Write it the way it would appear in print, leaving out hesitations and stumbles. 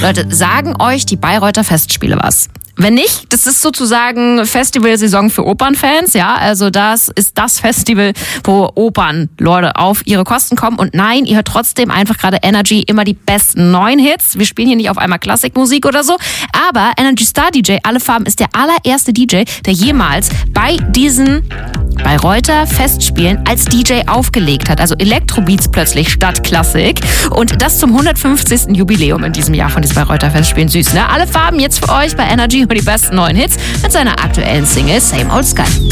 Leute, sagen euch die Bayreuther Festspiele was? Wenn nicht, das ist sozusagen Festivalsaison für Opernfans, ja. Also das ist das Festival, wo Opernleute auf ihre Kosten kommen. Und nein, ihr hört trotzdem einfach gerade Energy, immer die besten neuen Hits. Wir spielen hier nicht auf einmal Klassikmusik oder so. Aber Energy Star DJ Alle Farben ist der allererste DJ, der jemals bei diesen Bayreuther Festspielen als DJ aufgelegt hat. Also Elektrobeats plötzlich statt Klassik. Und das zum 150. Jubiläum in diesem Jahr von diesen Bayreuther Festspielen. Süß, ne? Alle Farben jetzt für euch bei Energy und die besten neuen Hits mit seiner aktuellen Single Same Old Sky.